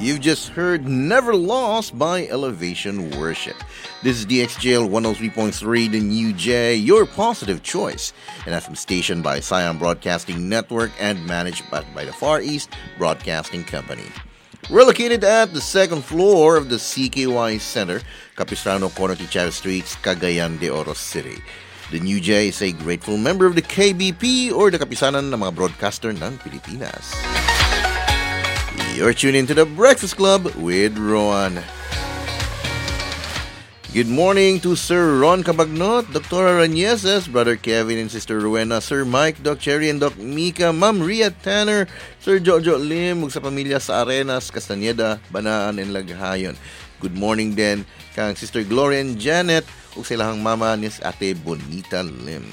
You've just heard Never Lost by Elevation Worship. This is DXJL 103.3, the New J, your positive choice. An FM station by Siam Broadcasting Network and managed by the Far East Broadcasting Company. We're located at the second floor of the CKY Center, Capistrano Corner to Chavez Streets, Cagayan de Oro City. The New J is a grateful member of the KBP or the Kapisanan ng mga broadcaster ng Pilipinas. You're tuned into the Breakfast Club with Ron. Good morning to Sir Ron Cabagnot, Dr. Aranyeses, Brother Kevin and Sister Rowena, Sir Mike, Doc Cherry and Doc Mika, Ma'am Ria Tanner, Sir Jojo Lim, ug sa pamilya sa Arenas, Castañeda, Banaan and Laghayon. Good morning din kang Sister Gloria and Janet ug sa ilahang mama ni Ate Bonita Lim.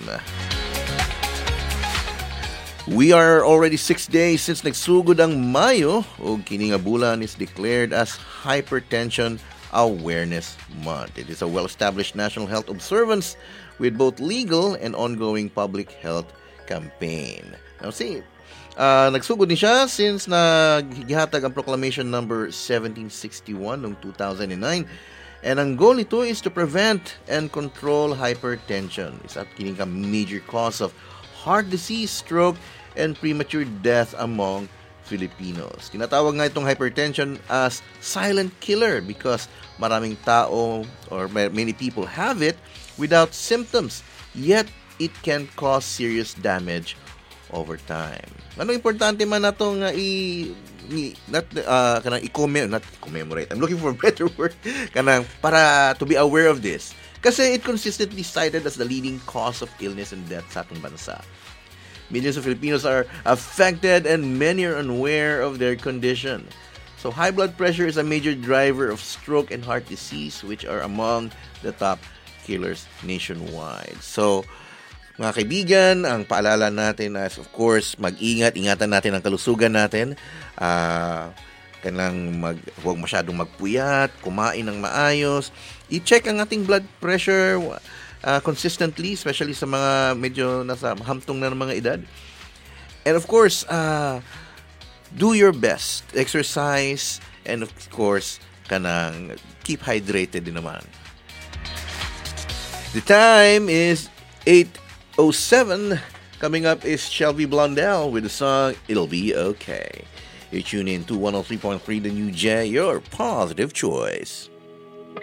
We are already 6 days since nagsugod ang Mayo ug kini nga bulan is declared as Hypertension Awareness Month. It is a well-established national health observance with both legal and ongoing public health campaign. Now see, nagsugod ni siya since naghihatag ang Proclamation number 1761 noong 2009. And ang goal nito is to prevent and control hypertension. Isa kining ka major cause of heart disease, stroke, and premature death among Filipinos. Tinatawag nga itong hypertension as silent killer because maraming tao or many people have it without symptoms, yet it can cause serious damage over time. Ano importante man natong i-commemorate. I'm looking for a better word kanang para to be aware of this. Kasi it consistently cited as the leading cause of illness and death sa ating bansa. Millions of Filipinos are affected and many are unaware of their condition. So high blood pressure is a major driver of stroke and heart disease, which are among the top killers nationwide. So mga kaibigan, ang paalala natin is of course ingatan natin ang kalusugan natin. Huwag masyadong magpuyat, kumain ng maayos, i-check ang ating blood pressure consistently, especially sa mga medyo nasa hamtong na ng mga edad. And of course, do your best, exercise, and of course, keep hydrated din naman. The time is 8:07. Coming up is Shelby Blondell with the song It'll Be Okay. You tune in to 103.3 The New J, your positive choice.